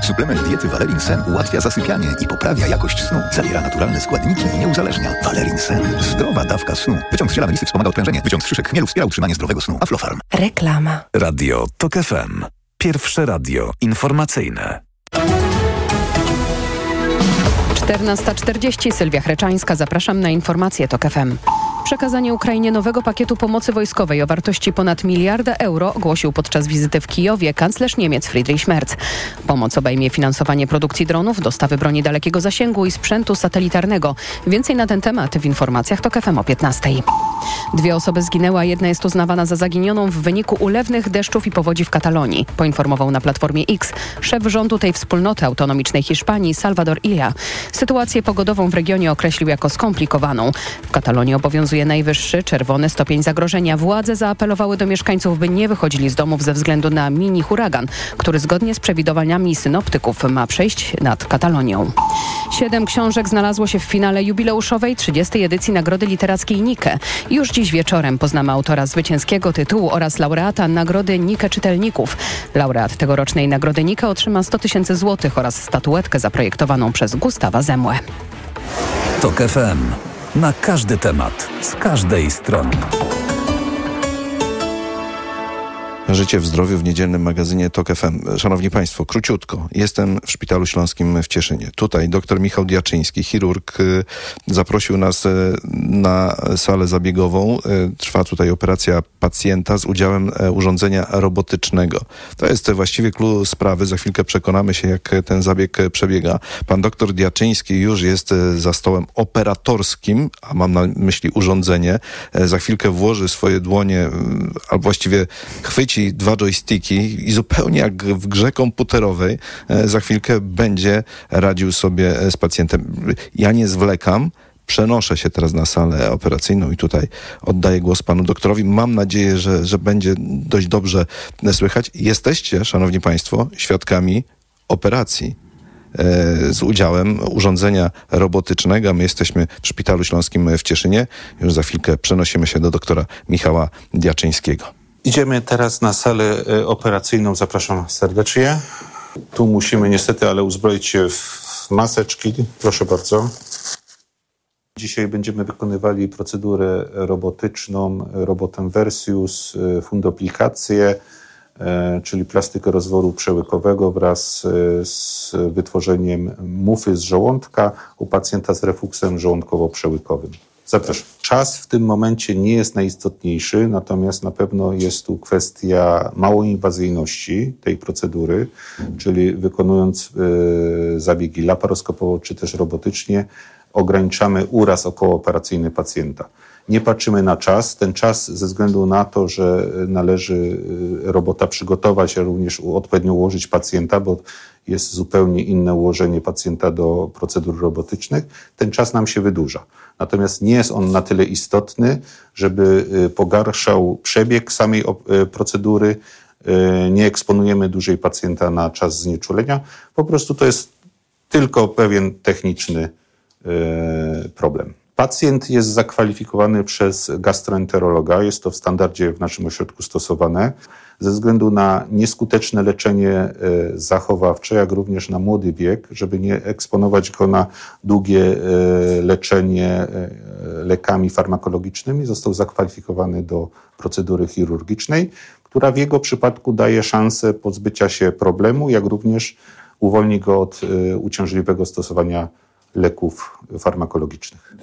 Suplement diety Valerin Sen ułatwia zasypianie i poprawia jakość snu. Zawiera naturalne składniki i nie uzależnia. Valerin Sen. Zdrowa dawka snu. Wyciąg z ziela melisy wspomaga odprężenie. Wyciąg z szyszek chmielu wspiera utrzymanie zdrowego snu. Aflofarm. Reklama. Radio TOK FM. Pierwsze radio informacyjne. 14:40. Sylwia Chreczańska. Zapraszam na informacje TOK FM. Przekazanie Ukrainie nowego pakietu pomocy wojskowej o wartości ponad 1 miliarda euro ogłosił podczas wizyty w Kijowie kanclerz Niemiec Friedrich Merz. Pomoc obejmie finansowanie produkcji dronów, dostawy broni dalekiego zasięgu i sprzętu satelitarnego. Więcej na ten temat w informacjach TOK FM o 15:00. 2 osoby zginęły, a jedna jest uznawana za zaginioną w wyniku ulewnych deszczów i powodzi w Katalonii. Poinformował na platformie X szef rządu tej wspólnoty autonomicznej Hiszpanii Salvador Illa. Sytuację pogodową w regionie określił jako skomplikowaną. W Katalonii obowiązuje najwyższy czerwony stopień zagrożenia. Władze zaapelowały do mieszkańców, by nie wychodzili z domów ze względu na mini huragan, który zgodnie z przewidywaniami synoptyków ma przejść nad Katalonią. 7 książek znalazło się w finale jubileuszowej 30. edycji Nagrody Literackiej Nike. Już dziś wieczorem poznamy autora zwycięskiego tytułu oraz laureata Nagrody Nike Czytelników. Laureat tegorocznej Nagrody Nike otrzyma 100 000 złotych oraz statuetkę zaprojektowaną przez Gustawa Zemłę. TOK FM. Na każdy temat, z każdej strony. Życie w zdrowiu w niedzielnym magazynie TOK FM. Szanowni Państwo, króciutko. Jestem w Szpitalu Śląskim w Cieszynie. Tutaj dr Michał Diaczyński, chirurg, zaprosił nas na salę zabiegową. Trwa tutaj operacja pacjenta z udziałem urządzenia robotycznego. To jest właściwie klucz sprawy. Za chwilkę przekonamy się, jak ten zabieg przebiega. Pan dr Diaczyński już jest za stołem operatorskim, a mam na myśli urządzenie. Za chwilkę włoży swoje dłonie, a właściwie chwyci 2 joysticki i zupełnie jak w grze komputerowej za chwilkę będzie radził sobie z pacjentem. Ja nie zwlekam. Przenoszę się teraz na salę operacyjną i tutaj oddaję głos panu doktorowi. Mam nadzieję, że będzie dość dobrze słychać. Jesteście, szanowni państwo, świadkami operacji z udziałem urządzenia robotycznego. My jesteśmy w Szpitalu Śląskim w Cieszynie. Już za chwilkę przenosimy się do doktora Michała Diaczyńskiego. Idziemy teraz na salę operacyjną. Zapraszam serdecznie. Tu musimy niestety, ale uzbroić się w maseczki. Proszę bardzo. Dzisiaj będziemy wykonywali procedurę robotyczną robotem Versius, fundoplikację, czyli plastykę rozworu przełykowego wraz z wytworzeniem mufy z żołądka u pacjenta z refuksem żołądkowo-przełykowym. Zapraszam. Czas w tym momencie nie jest najistotniejszy, natomiast na pewno jest tu kwestia małoinwazyjności tej procedury, czyli wykonując zabiegi laparoskopowo czy też robotycznie, ograniczamy uraz okołooperacyjny pacjenta. Nie patrzymy na czas. Ten czas ze względu na to, że należy robota przygotować, a również odpowiednio ułożyć pacjenta, bo jest zupełnie inne ułożenie pacjenta do procedur robotycznych, ten czas nam się wydłuża. Natomiast nie jest on na tyle istotny, żeby pogarszał przebieg samej procedury. Nie eksponujemy dłużej pacjenta na czas znieczulenia. Po prostu to jest tylko pewien techniczny problem. Pacjent jest zakwalifikowany przez gastroenterologa. Jest to w standardzie w naszym ośrodku stosowane. Ze względu na nieskuteczne leczenie zachowawcze, jak również na młody wiek, żeby nie eksponować go na długie leczenie lekami farmakologicznymi, został zakwalifikowany do procedury chirurgicznej, która w jego przypadku daje szansę pozbycia się problemu, jak również uwolni go od uciążliwego stosowania leków farmakologicznych.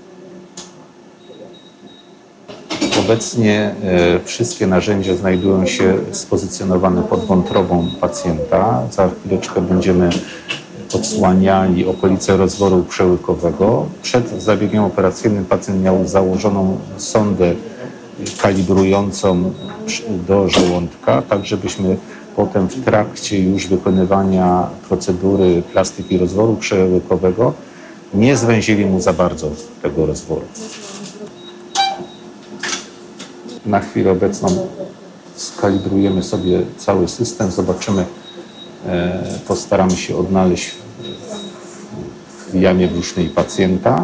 Obecnie wszystkie narzędzia znajdują się spozycjonowane pod wątrobą pacjenta. Za chwileczkę będziemy odsłaniali okolice rozworu przełykowego. Przed zabiegiem operacyjnym pacjent miał założoną sondę kalibrującą do żołądka, tak żebyśmy potem w trakcie już wykonywania procedury plastyki rozworu przełykowego nie zwęzili mu za bardzo tego rozworu. Na chwilę obecną skalibrujemy sobie cały system, zobaczymy, postaramy się odnaleźć w jamie brzusznej pacjenta.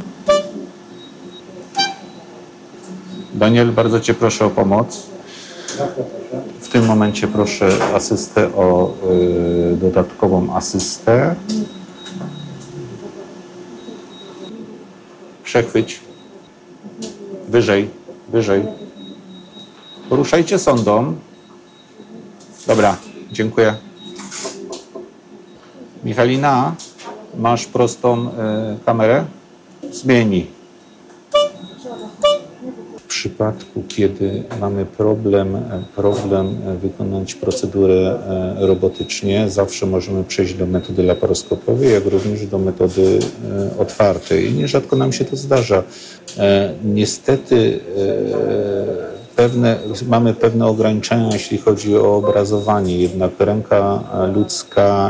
Daniel, bardzo Cię proszę o pomoc. W tym momencie proszę asystę o dodatkową asystę. Przechwyć. Wyżej, wyżej. Poruszajcie sondą. Dobra, dziękuję. Michalina, masz prostą kamerę? Zmieni. W przypadku, kiedy mamy problem wykonać procedurę robotycznie, zawsze możemy przejść do metody laparoskopowej, jak również do metody otwartej. Nierzadko nam się to zdarza. Niestety mamy pewne ograniczenia, jeśli chodzi o obrazowanie, jednak ręka ludzka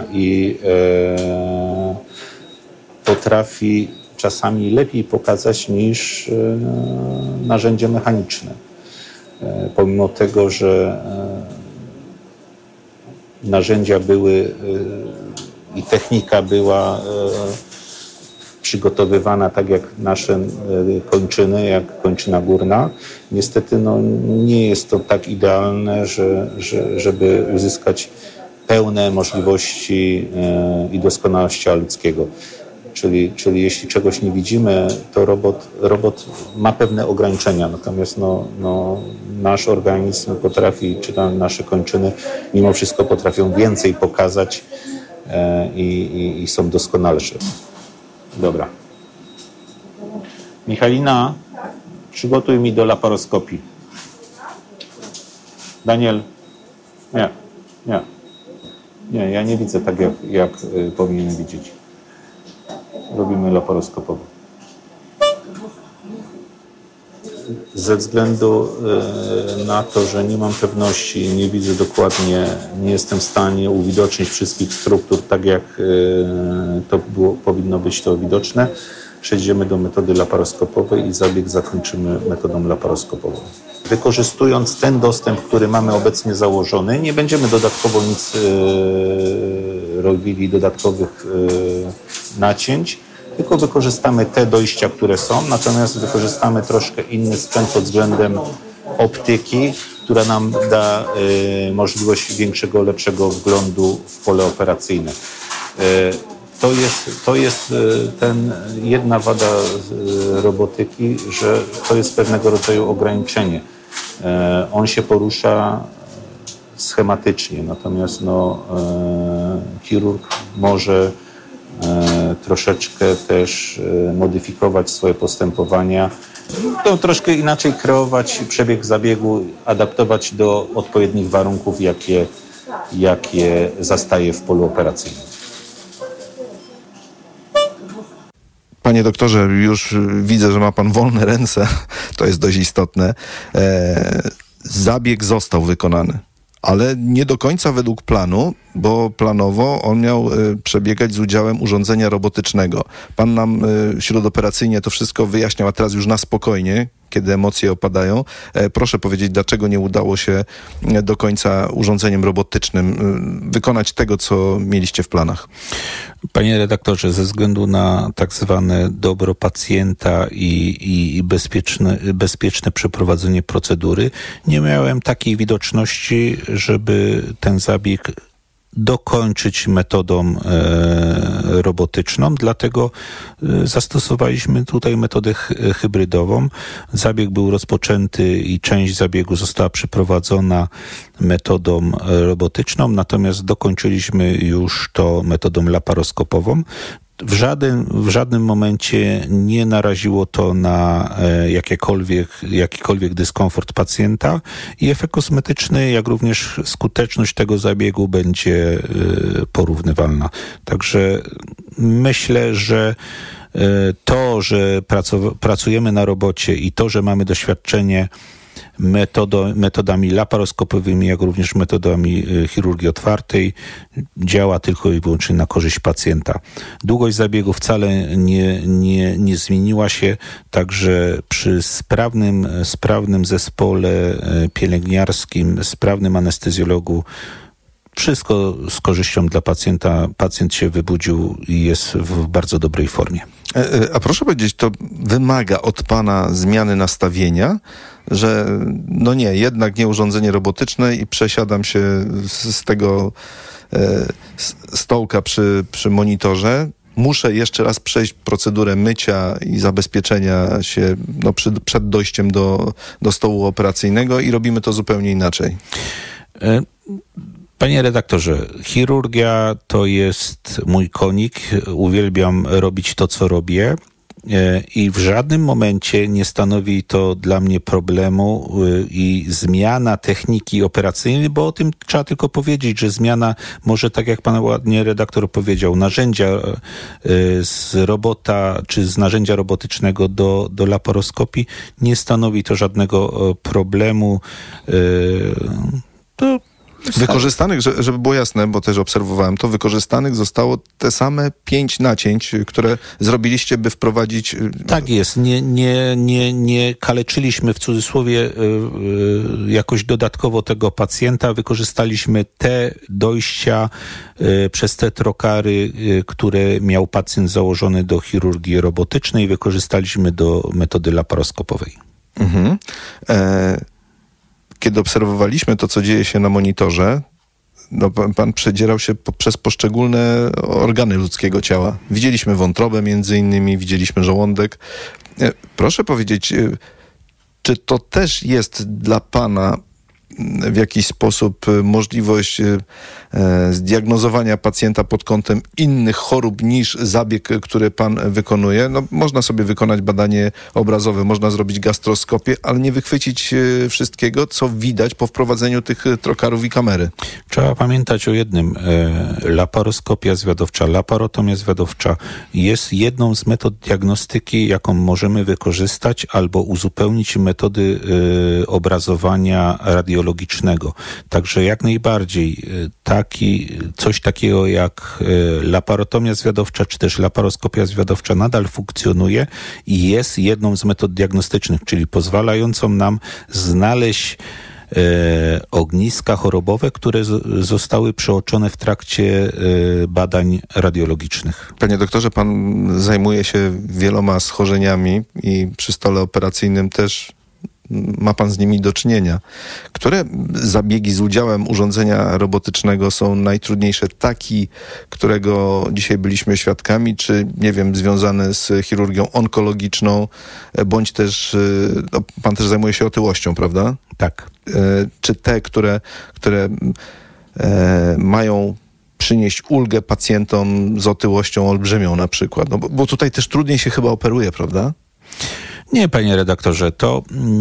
potrafi czasami lepiej pokazać niż narzędzie mechaniczne. Pomimo tego, że narzędzia były i technika była przygotowywana tak jak nasze kończyny, jak kończyna górna, niestety nie jest to tak idealne, żeby uzyskać pełne możliwości i doskonałości ludzkiego. Czyli jeśli czegoś nie widzimy, to robot ma pewne ograniczenia, natomiast nasz organizm potrafi, czy tam nasze kończyny mimo wszystko potrafią więcej pokazać i są doskonalsze. Dobra. Michalina, przygotuj mi do laparoskopii. Daniel. Nie, ja nie widzę tak, jak powinien widzieć. Robimy laparoskopowo. Ze względu na to, że nie mam pewności, nie widzę dokładnie, nie jestem w stanie uwidocznić wszystkich struktur tak, jak to powinno być to widoczne, przejdziemy do metody laparoskopowej i zabieg zakończymy metodą laparoskopową. Wykorzystując ten dostęp, który mamy obecnie założony, nie będziemy dodatkowo nic robili, dodatkowych nacięć, tylko wykorzystamy te dojścia, które są, natomiast wykorzystamy troszkę inny sprzęt pod względem optyki, która nam da możliwość większego, lepszego wglądu w pole operacyjne. To jest jedna wada robotyki, że to jest pewnego rodzaju ograniczenie. On się porusza schematycznie, natomiast chirurg może troszeczkę też modyfikować swoje postępowania, troszkę inaczej kreować przebieg zabiegu, adaptować do odpowiednich warunków, jakie zastaje w polu operacyjnym. Panie doktorze, już widzę, że ma pan wolne ręce. To jest dość istotne. Zabieg został wykonany, ale nie do końca według planu, bo planowo on miał przebiegać z udziałem urządzenia robotycznego. Pan nam śródoperacyjnie to wszystko wyjaśniał, a teraz już na spokojnie, kiedy emocje opadają. Proszę powiedzieć, dlaczego nie udało się do końca urządzeniem robotycznym wykonać tego, co mieliście w planach? Panie redaktorze, ze względu na tak zwane dobro pacjenta i bezpieczne przeprowadzenie procedury, nie miałem takiej widoczności, żeby ten zabieg dokończyć metodą robotyczną, dlatego zastosowaliśmy tutaj metodę hybrydową. Zabieg był rozpoczęty i część zabiegu została przeprowadzona metodą robotyczną, natomiast dokończyliśmy już to metodą laparoskopową. W żadnym momencie nie naraziło to na jakikolwiek dyskomfort pacjenta i efekt kosmetyczny, jak również skuteczność tego zabiegu będzie porównywalna. Także myślę, że to, że pracujemy na robocie i to, że mamy doświadczenie metodami laparoskopowymi, jak również metodami chirurgii otwartej, działa tylko i wyłącznie na korzyść pacjenta. Długość zabiegu wcale nie zmieniła się, także przy sprawnym zespole pielęgniarskim, sprawnym anestezjologu, wszystko z korzyścią dla pacjenta. Pacjent się wybudził i jest w bardzo dobrej formie. A proszę powiedzieć, to wymaga od pana zmiany nastawienia, że no nie, jednak nie urządzenie robotyczne i przesiadam się z tego stołka przy monitorze. Muszę jeszcze raz przejść procedurę mycia i zabezpieczenia się przed dojściem do stołu operacyjnego i robimy to zupełnie inaczej. Panie redaktorze, chirurgia to jest mój konik. Uwielbiam robić to, co robię. I w żadnym momencie nie stanowi to dla mnie problemu i zmiana techniki operacyjnej, bo o tym trzeba tylko powiedzieć, że zmiana może, tak jak pan ładnie redaktor powiedział, narzędzia z robota czy z narzędzia robotycznego do laparoskopii nie stanowi to żadnego problemu. To wykorzystanych, żeby było jasne, bo też obserwowałem to, wykorzystanych zostało te same 5 nacięć, które zrobiliście, by wprowadzić... Tak jest. Nie kaleczyliśmy w cudzysłowie jakoś dodatkowo tego pacjenta. Wykorzystaliśmy te dojścia przez te trokary, które miał pacjent założony do chirurgii robotycznej. Wykorzystaliśmy do metody laparoskopowej. Mhm. Kiedy obserwowaliśmy to, co dzieje się na monitorze, pan przedzierał się przez poszczególne organy ludzkiego ciała. Widzieliśmy wątrobę między innymi, widzieliśmy żołądek. Proszę powiedzieć, czy to też jest dla pana w jakiś sposób możliwość zdiagnozowania pacjenta pod kątem innych chorób niż zabieg, który pan wykonuje? No, można sobie wykonać badanie obrazowe, można zrobić gastroskopię, ale nie wychwycić wszystkiego, co widać po wprowadzeniu tych trokarów i kamery. Trzeba pamiętać o jednym. Laparoskopia zwiadowcza, laparotomia zwiadowcza jest jedną z metod diagnostyki, jaką możemy wykorzystać albo uzupełnić metody obrazowania radiologicznego. Także jak najbardziej coś takiego jak laparotomia zwiadowcza czy też laparoskopia zwiadowcza nadal funkcjonuje i jest jedną z metod diagnostycznych, czyli pozwalającą nam znaleźć ogniska chorobowe, które zostały przeoczone w trakcie badań radiologicznych. Panie doktorze, pan zajmuje się wieloma schorzeniami i przy stole operacyjnym też ma pan z nimi do czynienia. Które zabiegi z udziałem urządzenia robotycznego są najtrudniejsze? Taki, którego dzisiaj byliśmy świadkami, czy, nie wiem, związane z chirurgią onkologiczną, bądź też, pan też zajmuje się otyłością, prawda? Tak. Czy te, które mają przynieść ulgę pacjentom z otyłością olbrzymią na przykład? No, bo tutaj też trudniej się chyba operuje, prawda? Nie, panie redaktorze, to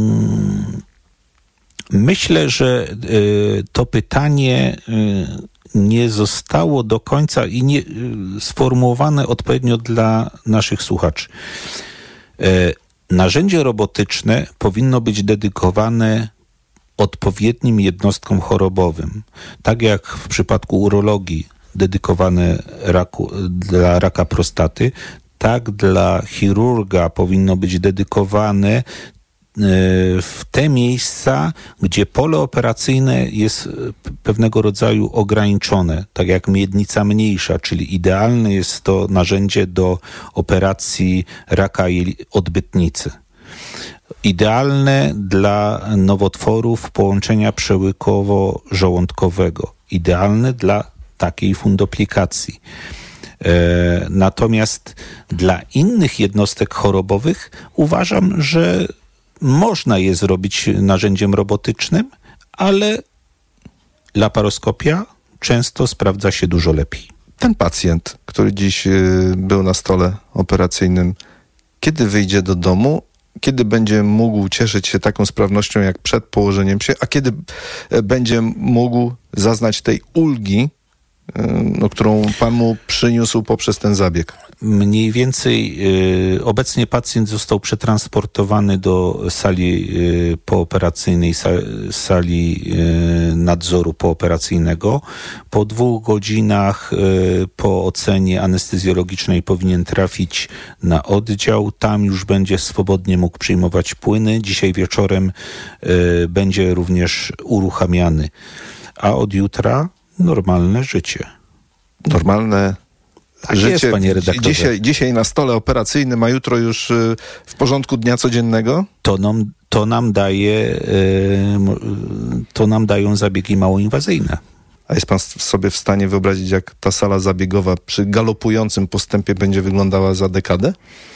myślę, że to pytanie nie zostało do końca i nie sformułowane odpowiednio dla naszych słuchaczy. Narzędzie robotyczne powinno być dedykowane odpowiednim jednostkom chorobowym. Tak jak w przypadku urologii dedykowane dla raka prostaty, tak dla chirurga powinno być dedykowane w te miejsca, gdzie pole operacyjne jest pewnego rodzaju ograniczone, tak jak miednica mniejsza, czyli idealne jest to narzędzie do operacji raka odbytnicy. Idealne dla nowotworów połączenia przełykowo-żołądkowego. Idealne dla takiej fundoplikacji. Natomiast dla innych jednostek chorobowych uważam, że można je zrobić narzędziem robotycznym, ale laparoskopia często sprawdza się dużo lepiej. Ten pacjent, który dziś był na stole operacyjnym, kiedy wyjdzie do domu, kiedy będzie mógł cieszyć się taką sprawnością jak przed położeniem się, a kiedy będzie mógł zaznać tej ulgi, którą pan mu przyniósł poprzez ten zabieg? Mniej więcej obecnie pacjent został przetransportowany do sali pooperacyjnej, sali nadzoru pooperacyjnego. Po 2 godzinach po ocenie anestezjologicznej powinien trafić na oddział. Tam już będzie swobodnie mógł przyjmować płyny. Dzisiaj wieczorem będzie również uruchamiany. A od jutra normalne życie. Normalne Tak jest, panie redaktorze. Dzisiaj na stole operacyjnym, a jutro już w porządku dnia codziennego? To nam dają zabiegi małoinwazyjne. A jest pan sobie w stanie wyobrazić, jak ta sala zabiegowa przy galopującym postępie będzie wyglądała za dekadę?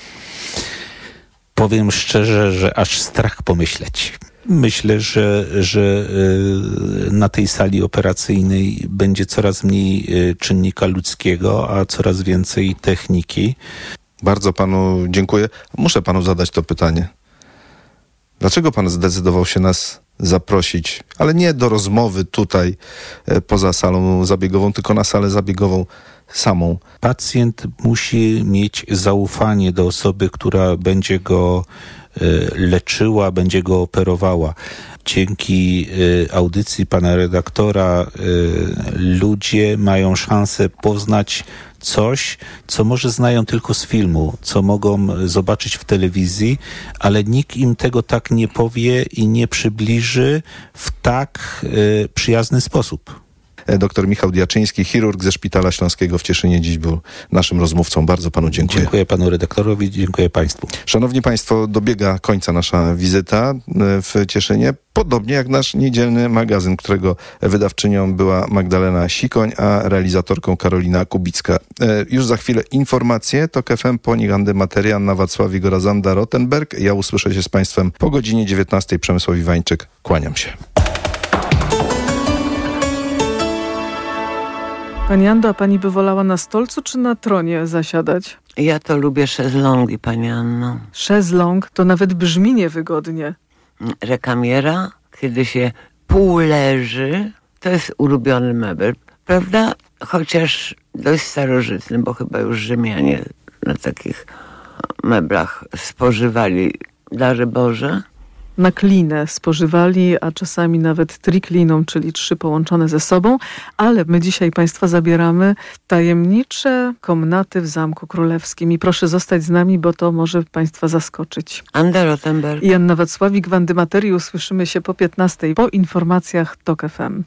Powiem szczerze, że aż strach pomyśleć. Myślę, że na tej sali operacyjnej będzie coraz mniej czynnika ludzkiego, a coraz więcej techniki. Bardzo panu dziękuję. Muszę panu zadać to pytanie. Dlaczego pan zdecydował się nas zaprosić, ale nie do rozmowy tutaj poza salą zabiegową, tylko na salę zabiegową samą? Pacjent musi mieć zaufanie do osoby, która będzie go leczyła, będzie go operowała. Dzięki audycji pana redaktora ludzie mają szansę poznać coś, co może znają tylko z filmu, co mogą zobaczyć w telewizji, ale nikt im tego tak nie powie i nie przybliży w tak przyjazny sposób. Dr Michał Diaczyński, chirurg ze Szpitala Śląskiego w Cieszynie, dziś był naszym rozmówcą. Bardzo panu dziękuję. Dziękuję panu redaktorowi, dziękuję państwu. Szanowni państwo, dobiega końca nasza wizyta w Cieszynie, podobnie jak nasz niedzielny magazyn, którego wydawczynią była Magdalena Sikoń, a realizatorką Karolina Kubicka. Już za chwilę informacje, TOK FM, po nich Andy Materia, Anna Wacław, Igor Zanda, Rottenberg. Ja usłyszę się z państwem po godzinie 19. Przemysław Iwańczyk. Kłaniam się. Pani Ando, a pani by wolała na stolcu czy na tronie zasiadać? Ja to lubię szezlongi, pani Anno. Szezlong to nawet brzmi niewygodnie. Rekamiera, kiedy się półleży, to jest ulubiony mebel, prawda? Chociaż dość starożytny, bo chyba już Rzymianie na takich meblach spożywali dary Boże. Na klinę spożywali, a czasami nawet trikliną, czyli 3 połączone ze sobą, ale my dzisiaj państwa zabieramy w tajemnicze komnaty w Zamku Królewskim i proszę zostać z nami, bo to może państwa zaskoczyć. Anda Rottenberg i Anna Wacławik w Andy Materii. Usłyszymy się po 15:00 po informacjach TOK FM.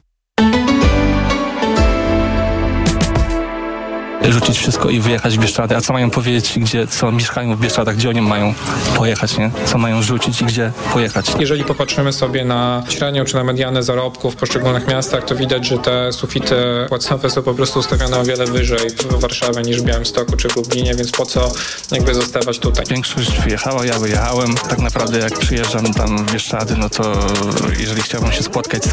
Rzucić wszystko i wyjechać w Bieszczady. A co mają powiedzieć, co mieszkają w Bieszczadach, gdzie oni mają pojechać, nie? Co mają rzucić i gdzie pojechać. Jeżeli popatrzymy sobie na średnią czy na medianę zarobków w poszczególnych miastach, to widać, że te sufity płacowe są po prostu ustawione o wiele wyżej w Warszawie niż w Białymstoku czy w Lublinie, więc po co jakby zostawać tutaj? Większość wyjechała, ja wyjechałem. Tak naprawdę jak przyjeżdżam tam w Bieszczady, no to jeżeli chciałbym się spotkać z